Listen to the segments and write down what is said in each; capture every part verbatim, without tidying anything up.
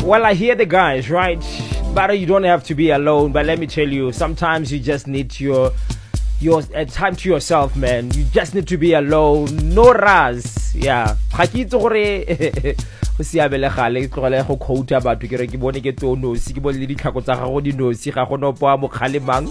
Well, I hear the guys, right? But you don't have to be alone. But let me tell you, sometimes you just need your your uh, time to yourself, man. You just need to be alone. No raz. Yeah. Ga ke itse gore go siabele gale tlogele go quote batho ke re ke bone ke tono se ke bone le ditlhako tsa gago di nosi ga go no poa mo khalemang.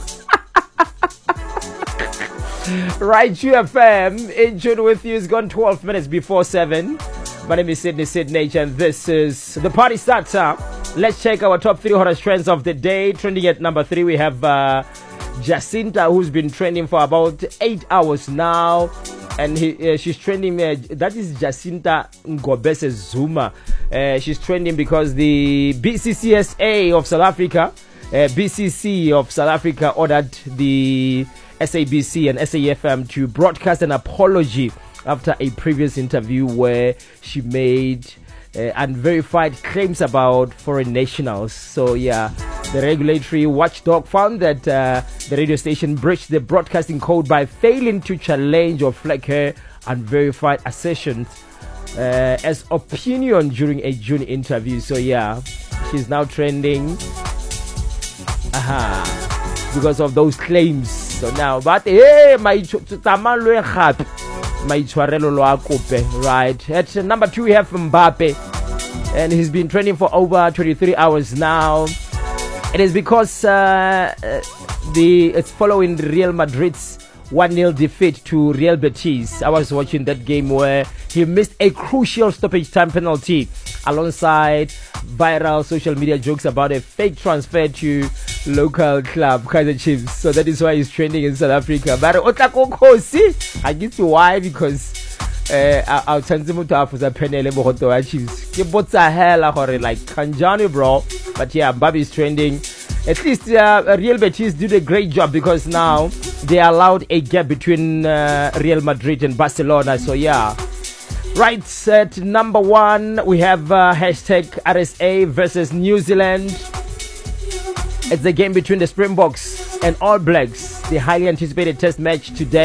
Right, U F M in tune with you. It's gone twelve minutes before seven. My name is Sydney Sydney, and this is the party starter. Let's check our top three hottest trends of the day. Trending at number three, we have uh, Jacinta, who's been trending for about eight hours now, and he, uh, she's trending. Uh, that is Jacinta Ngobese Zuma. Uh, she's trending because the B C C S A of South Africa, uh, B C C of South Africa, ordered the S A B C and S A F M to broadcast an apology after a previous interview where she made uh, unverified claims about foreign nationals. So yeah, the regulatory watchdog found that uh, the radio station breached the broadcasting code by failing to challenge or flag her unverified assertions uh, as opinion during a June interview. So yeah, she's now trending aha, because of those claims. So now, but hey, my tamalwe khapi my tshwarelo lo akope, right? At number two, we have Mbappe, and he's been training for over twenty-three hours now. It is because uh, the it's following Real Madrid's one nil defeat to Real Betis. I was watching that game where he missed a crucial stoppage time penalty alongside viral social media jokes about a fake transfer to local club Kaizer Chiefs. So that is why he's trending in South Africa. But I guess why, because uh, our Tanzimo to have a penny Mohoto Chiefs. He bought a hell like Kanjani, bro. But yeah, Mbappe is trending. At least uh, Real Betis did a great job because now they allowed a gap between uh, Real Madrid and Barcelona. So yeah. Right, at number one, we have uh, hashtag R S A versus New Zealand. It's the game between the Springboks and All Blacks, the highly anticipated test match today.